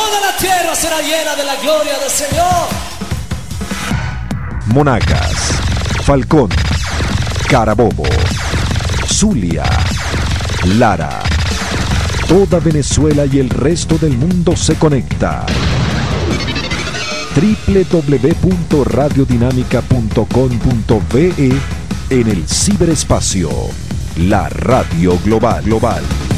toda la tierra será llena de la gloria del Señor. Monagas, Falcón, Carabobo, Zulia, Lara. Toda Venezuela y el resto del mundo se conecta. www.radiodinámica.com.be en el ciberespacio. La radio global.